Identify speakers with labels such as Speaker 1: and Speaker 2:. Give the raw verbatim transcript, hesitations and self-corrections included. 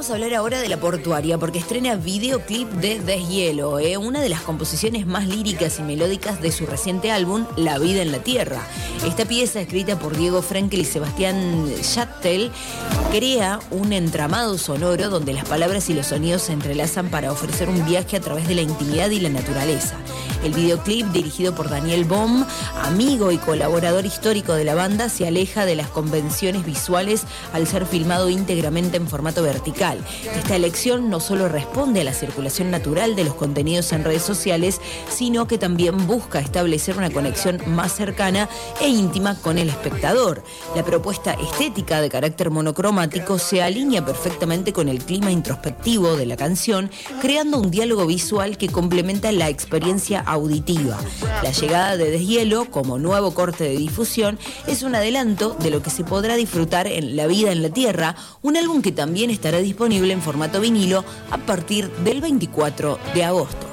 Speaker 1: Vamos a hablar ahora de La Portuaria, porque estrena videoclip de Deshielo, ¿eh? una de las composiciones más líricas y melódicas de su reciente álbum, La Vida en la Tierra. Esta pieza, escrita por Diego Frenkel y Sebastián Yattel, crea un entramado sonoro donde las palabras y los sonidos se entrelazan para ofrecer un viaje a través de la intimidad y la naturaleza. El videoclip, dirigido por Daniel Bohm, amigo y colaborador histórico de la banda, se aleja de las convenciones visuales al ser filmado íntegramente en formato vertical. Esta elección no solo responde a la circulación natural de los contenidos en redes sociales, sino que también busca establecer una conexión más cercana e íntima con el espectador. La propuesta estética de carácter monocromático se alinea perfectamente con el clima introspectivo de la canción, creando un diálogo visual que complementa la experiencia auditiva. La llegada de Deshielo como nuevo corte de difusión es un adelanto de lo que se podrá disfrutar en La Vida en la Tierra, un álbum que también estará disponible en formato vinilo a partir del veinticuatro de agosto.